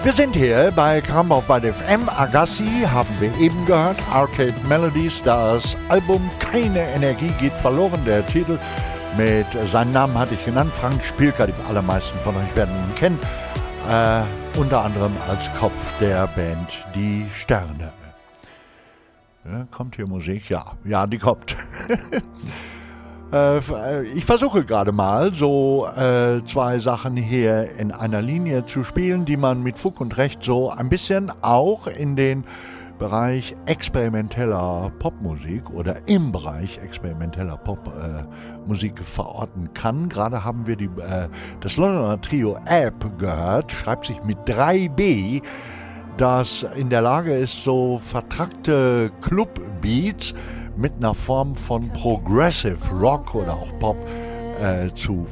Wir sind hier bei Krambach bei der FM. Agassi haben wir eben gehört. Arcade Melodies, das Album Keine Energie geht verloren. Der Titel mit seinem Namen hatte ich genannt. Frank Spielker, die allermeisten von euch werden ihn kennen. Unter anderem als Kopf der Band Die Sterne. Ja, kommt hier Musik? Ja, die kommt. Ich versuche gerade mal so zwei Sachen hier in einer Linie zu spielen, die man mit Fug und Recht so ein bisschen auch in den Bereich experimenteller Popmusik oder im Bereich experimenteller Popmusik verorten kann. Gerade haben wir das Londoner Trio App gehört, schreibt sich mit 3B, das in der Lage ist, so vertrackte Club-Beats mit einer Form von Progressive Rock oder auch Pop zu